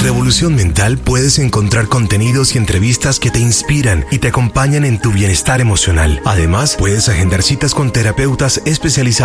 Revolución Mental puedes encontrar contenidos y entrevistas que te inspiran y te acompañan en tu bienestar emocional. Además, puedes agendar citas con terapeutas especializados